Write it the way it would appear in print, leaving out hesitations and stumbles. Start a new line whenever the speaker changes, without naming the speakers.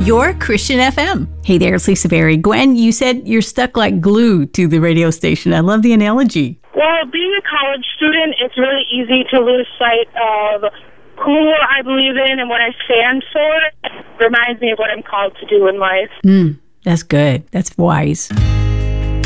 Your Christian FM. Hey there, it's Lisa Berry. Gwen, you said you're stuck like glue to the radio station. I love the analogy.
Well, being a college student, it's really easy to lose sight of who I believe in and what I stand for. It reminds me of what I'm called to do in life.
That's good. That's wise.